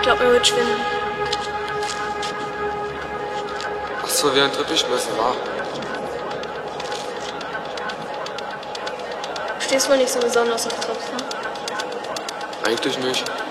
glaub, mir wird schwindeln. Achso, wie ein Treppichmesser, wa? Du stehst wohl nicht so besonders auf Tropfen. Eigentlich nicht.